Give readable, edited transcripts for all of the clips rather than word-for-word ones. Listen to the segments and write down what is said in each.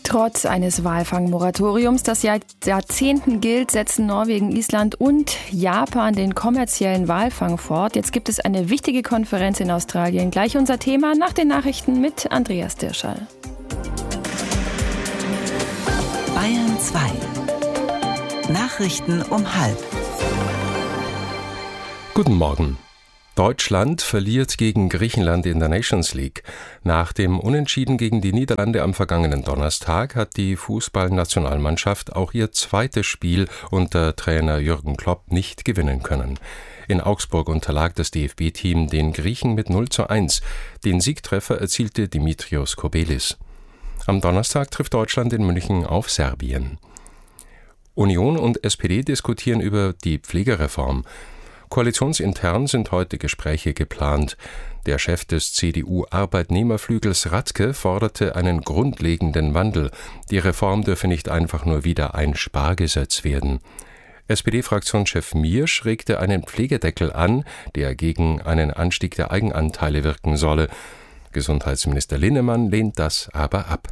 Trotz eines Walfangmoratoriums, das seit Jahrzehnten gilt, setzen Norwegen, Island und Japan den kommerziellen Walfang fort. Jetzt gibt es eine wichtige Konferenz in Australien. Gleich unser Thema nach den Nachrichten mit Andreas Dirschall. Bayern 2. Nachrichten um 12:30. Guten Morgen. Deutschland verliert gegen Griechenland in der Nations League. Nach dem Unentschieden gegen die Niederlande am vergangenen Donnerstag hat die Fußballnationalmannschaft auch ihr zweites Spiel unter Trainer Jürgen Klopp nicht gewinnen können. In Augsburg unterlag das DFB-Team den Griechen mit 0:1. Den Siegtreffer erzielte Dimitrios Kobelis. Am Donnerstag trifft Deutschland in München auf Serbien. Union und SPD diskutieren über die Pflegereform. Koalitionsintern sind heute Gespräche geplant. Der Chef des CDU-Arbeitnehmerflügels Radke forderte einen grundlegenden Wandel. Die Reform dürfe nicht einfach nur wieder ein Spargesetz werden. SPD-Fraktionschef Miersch regte einen Pflegedeckel an, der gegen einen Anstieg der Eigenanteile wirken solle. Gesundheitsminister Linnemann lehnt das aber ab.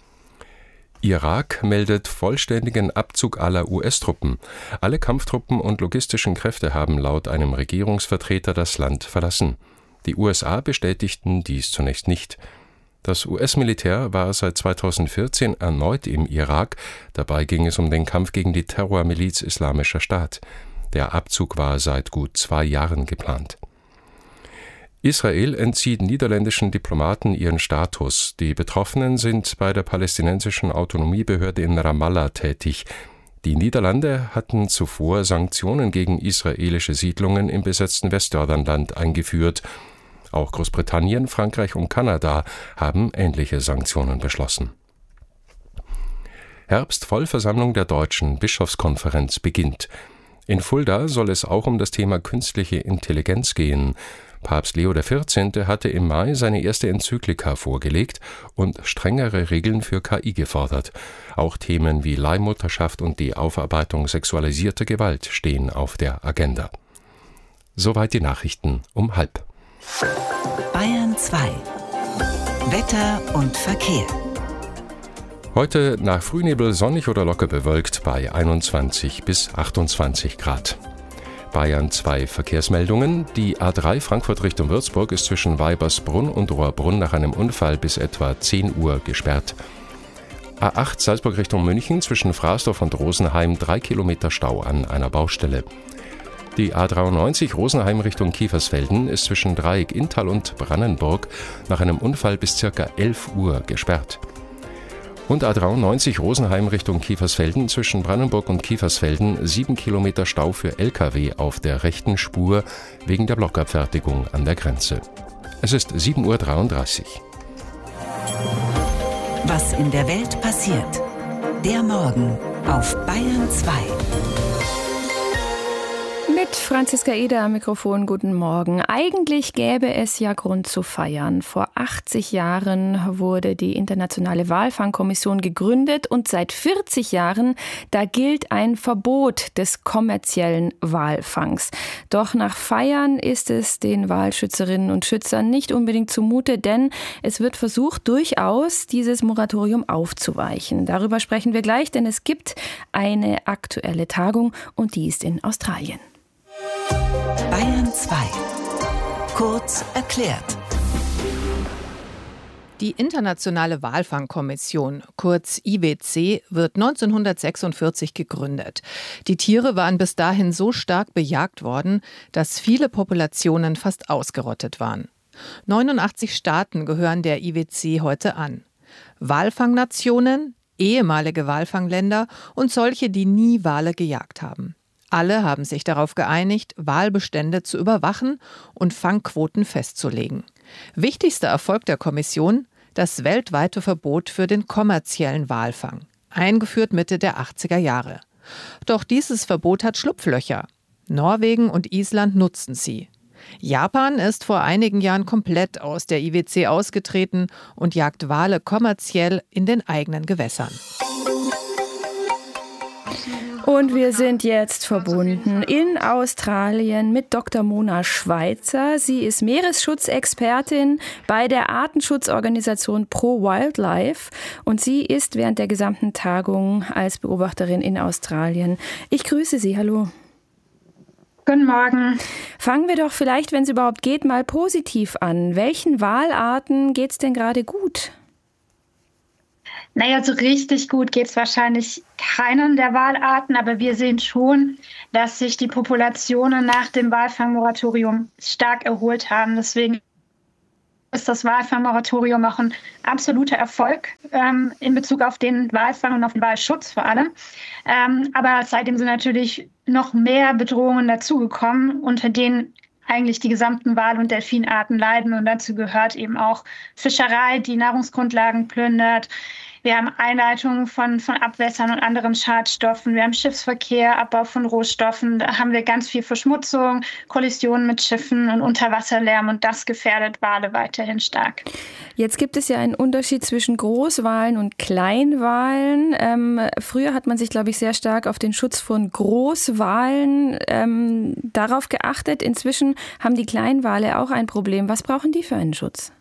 Irak meldet vollständigen Abzug aller US-Truppen. Alle Kampftruppen und logistischen Kräfte haben laut einem Regierungsvertreter das Land verlassen. Die USA bestätigten dies zunächst nicht. Das US-Militär war seit 2014 erneut im Irak. Dabei ging es um den Kampf gegen die Terrormiliz Islamischer Staat. Der Abzug war seit gut 2 Jahren geplant. Israel entzieht niederländischen Diplomaten ihren Status. Die Betroffenen sind bei der palästinensischen Autonomiebehörde in Ramallah tätig. Die Niederlande hatten zuvor Sanktionen gegen israelische Siedlungen im besetzten Westjordanland eingeführt. Auch Großbritannien, Frankreich und Kanada haben ähnliche Sanktionen beschlossen. Herbstvollversammlung der Deutschen Bischofskonferenz beginnt. In Fulda soll es auch um das Thema künstliche Intelligenz gehen. Papst Leo XIV. Hatte im Mai seine erste Enzyklika vorgelegt und strengere Regeln für KI gefordert. Auch Themen wie Leihmutterschaft und die Aufarbeitung sexualisierter Gewalt stehen auf der Agenda. Soweit die Nachrichten um 12:30. Bayern 2. Wetter und Verkehr. Heute nach Frühnebel sonnig oder locker bewölkt bei 21 bis 28 Grad. Bayern 2 Verkehrsmeldungen. Die A3 Frankfurt Richtung Würzburg ist zwischen Weibersbrunn und Rohrbrunn nach einem Unfall bis etwa 10 Uhr gesperrt. A8 Salzburg Richtung München zwischen Fraßdorf und Rosenheim 3 Kilometer Stau an einer Baustelle. Die A93 Rosenheim Richtung Kiefersfelden ist zwischen Dreieck Inntal und Brannenburg nach einem Unfall bis ca. 11 Uhr gesperrt. Und A93 Rosenheim Richtung Kiefersfelden zwischen Brannenburg und Kiefersfelden 7 Kilometer Stau für Lkw auf der rechten Spur wegen der Blockabfertigung an der Grenze. Es ist 7:33 Uhr. Was in der Welt passiert. Der Morgen auf Bayern 2. Mit Franziska Eder am Mikrofon, guten Morgen. Eigentlich gäbe es ja Grund zu feiern. Vor 80 Jahren wurde die Internationale Walfangkommission gegründet und seit 40 Jahren, da gilt ein Verbot des kommerziellen Walfangs. Doch nach Feiern ist es den Walschützerinnen und Schützern nicht unbedingt zumute, denn es wird versucht, durchaus dieses Moratorium aufzuweichen. Darüber sprechen wir gleich, denn es gibt eine aktuelle Tagung und die ist in Australien. Bayern 2. Kurz erklärt. Die Internationale Walfangkommission, kurz IWC, wird 1946 gegründet. Die Tiere waren bis dahin so stark bejagt worden, dass viele Populationen fast ausgerottet waren. 89 Staaten gehören der IWC heute an. Walfangnationen, ehemalige Walfangländer und solche, die nie Wale gejagt haben. Alle haben sich darauf geeinigt, Walbestände zu überwachen und Fangquoten festzulegen. Wichtigster Erfolg der Kommission: das weltweite Verbot für den kommerziellen Walfang, eingeführt Mitte der 80er Jahre. Doch dieses Verbot hat Schlupflöcher. Norwegen und Island nutzen sie. Japan ist vor einigen Jahren komplett aus der IWC ausgetreten und jagt Wale kommerziell in den eigenen Gewässern. Und wir sind jetzt verbunden in Australien mit Dr. Mona Schweizer. Sie ist Meeresschutzexpertin bei der Artenschutzorganisation Pro Wildlife und sie ist während der gesamten Tagung als Beobachterin in Australien. Ich grüße Sie, hallo. Guten Morgen. Fangen wir doch vielleicht, wenn es überhaupt geht, mal positiv an. Welchen Walarten geht es denn gerade gut? Naja, so richtig gut geht es wahrscheinlich keinen der Walarten, aber wir sehen schon, dass sich die Populationen nach dem Walfangmoratorium stark erholt haben. Deswegen ist das Walfangmoratorium auch ein absoluter Erfolg in Bezug auf den Walfang und auf den Walschutz vor allem. Aber seitdem sind natürlich noch mehr Bedrohungen dazugekommen, unter denen eigentlich die gesamten Wal- und Delfinarten leiden. Und dazu gehört eben auch Fischerei, die Nahrungsgrundlagen plündert. Wir haben Einleitungen von Abwässern und anderen Schadstoffen. Wir haben Schiffsverkehr, Abbau von Rohstoffen. Da haben wir ganz viel Verschmutzung, Kollisionen mit Schiffen und Unterwasserlärm. Und das gefährdet Wale weiterhin stark. Jetzt gibt es ja einen Unterschied zwischen Großwalen und Kleinwalen. Früher hat man sich, glaube ich, sehr stark auf den Schutz von Großwalen darauf geachtet. Inzwischen haben die Kleinwale auch ein Problem. Was brauchen die für einen Schutz?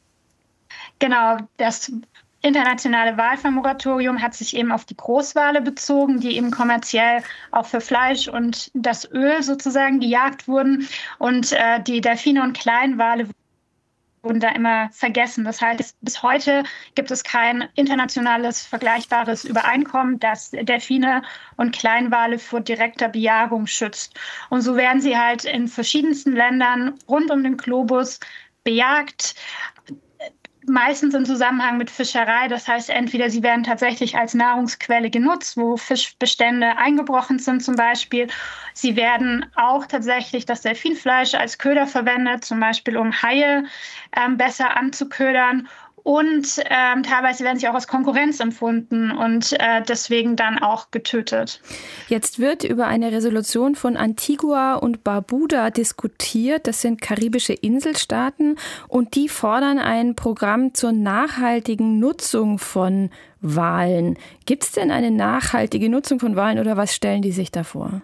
Genau, das internationale Walfangmoratorium hat sich eben auf die Großwale bezogen, die eben kommerziell auch für Fleisch und das Öl sozusagen gejagt wurden. Und die Delfine und Kleinwale wurden da immer vergessen. Das heißt, bis heute gibt es kein internationales vergleichbares Übereinkommen, das Delfine und Kleinwale vor direkter Bejagung schützt. Und so werden sie halt in verschiedensten Ländern rund um den Globus bejagt. Meistens im Zusammenhang mit Fischerei. Das heißt, entweder sie werden tatsächlich als Nahrungsquelle genutzt, wo Fischbestände eingebrochen sind zum Beispiel. Sie werden auch tatsächlich das Delfinfleisch als Köder verwendet, zum Beispiel um Haie besser anzuködern. Und teilweise werden sie auch als Konkurrenz empfunden und deswegen dann auch getötet. Jetzt wird über eine Resolution von Antigua und Barbuda diskutiert. Das sind karibische Inselstaaten und die fordern ein Programm zur nachhaltigen Nutzung von Walen. Gibt es denn eine nachhaltige Nutzung von Walen oder was stellen die sich da vor?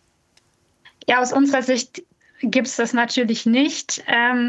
Ja, aus unserer Sicht gibt es das natürlich nicht.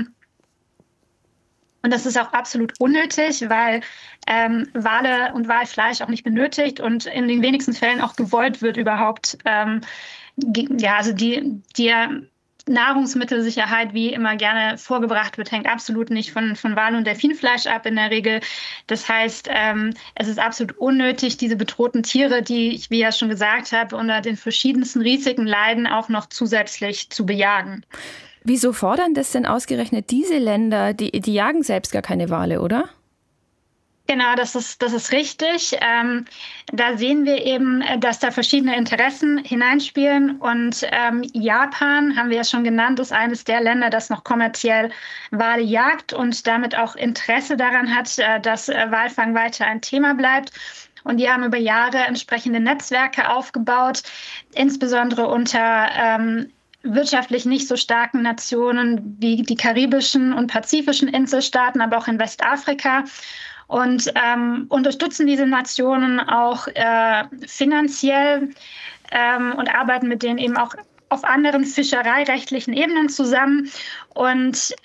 Und das ist auch absolut unnötig, weil Wale und Walfleisch auch nicht benötigt und in den wenigsten Fällen auch gewollt wird überhaupt. Also die Nahrungsmittelsicherheit, wie immer gerne vorgebracht wird, hängt absolut nicht von Wal- und Delfinfleisch ab in der Regel. Das heißt, es ist absolut unnötig, diese bedrohten Tiere, die ich, wie ja schon gesagt habe, unter den verschiedensten Risiken leiden, auch noch zusätzlich zu bejagen. Wieso fordern das denn ausgerechnet diese Länder? Die jagen selbst gar keine Wale, oder? Genau, das ist richtig. Da sehen wir eben, dass da verschiedene Interessen hineinspielen. Und Japan, haben wir ja schon genannt, ist eines der Länder, das noch kommerziell Wale jagt und damit auch Interesse daran hat, dass Walfang weiter ein Thema bleibt. Und die haben über Jahre entsprechende Netzwerke aufgebaut, insbesondere unter wirtschaftlich nicht so starken Nationen wie die karibischen und pazifischen Inselstaaten, aber auch in Westafrika. Und unterstützen diese Nationen auch finanziell und arbeiten mit denen eben auch auf anderen fischereirechtlichen Ebenen zusammen. Und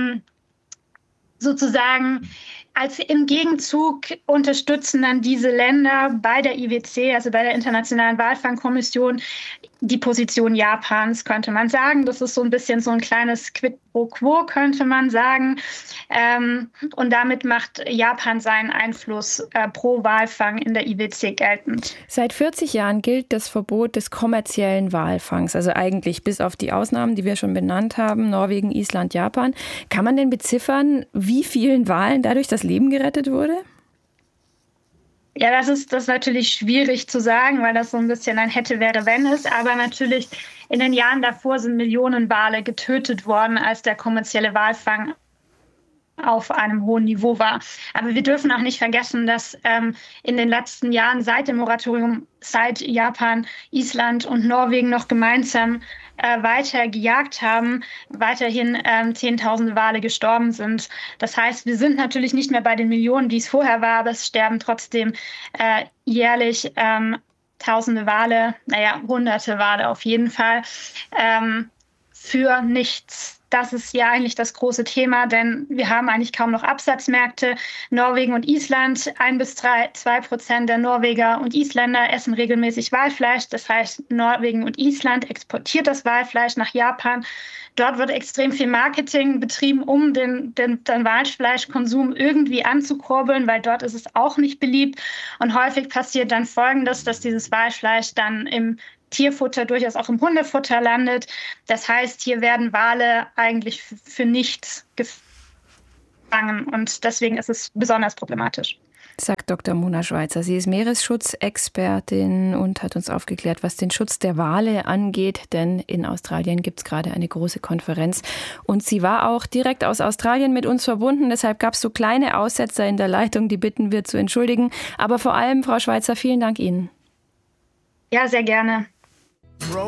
sozusagen im Gegenzug unterstützen dann diese Länder bei der IWC, also bei der Internationalen Walfangkommission, die Position Japans, könnte man sagen. Das ist so ein bisschen so ein kleines Quid pro quo, könnte man sagen. Und damit macht Japan seinen Einfluss pro Walfang in der IWC geltend. Seit 40 Jahren gilt das Verbot des kommerziellen Walfangs, also eigentlich bis auf die Ausnahmen, die wir schon benannt haben, Norwegen, Island, Japan. Kann man denn beziffern, wie vielen Walen dadurch das Leben gerettet wurde? Ja, das ist natürlich schwierig zu sagen, weil das so ein bisschen ein Hätte-Wäre-Wenn ist. Aber natürlich in den Jahren davor sind Millionen Wale getötet worden, als der kommerzielle Walfang auf einem hohen Niveau war. Aber wir dürfen auch nicht vergessen, dass in den letzten Jahren seit dem Moratorium, seit Japan, Island und Norwegen noch gemeinsam weiter gejagt haben, weiterhin 10.000 Wale gestorben sind. Das heißt, wir sind natürlich nicht mehr bei den Millionen, die es vorher war, aber es sterben trotzdem jährlich Tausende Wale, Hunderte Wale auf jeden Fall, für nichts. Das ist ja eigentlich das große Thema, denn wir haben eigentlich kaum noch Absatzmärkte. Norwegen und Island, 1-2% der Norweger und Isländer essen regelmäßig Walfleisch. Das heißt, Norwegen und Island exportiert das Walfleisch nach Japan. Dort wird extrem viel Marketing betrieben, um den Walfleischkonsum irgendwie anzukurbeln, weil dort ist es auch nicht beliebt. Und häufig passiert dann Folgendes, dass dieses Walfleisch dann im Tierfutter, durchaus auch im Hundefutter landet. Das heißt, hier werden Wale eigentlich für nichts gefangen und deswegen ist es besonders problematisch. Sagt Dr. Mona Schweizer. Sie ist Meeresschutzexpertin und hat uns aufgeklärt, was den Schutz der Wale angeht, denn in Australien gibt es gerade eine große Konferenz und sie war auch direkt aus Australien mit uns verbunden, deshalb gab es so kleine Aussetzer in der Leitung, die bitten wir zu entschuldigen, aber vor allem, Frau Schweizer, vielen Dank Ihnen. Ja, sehr gerne.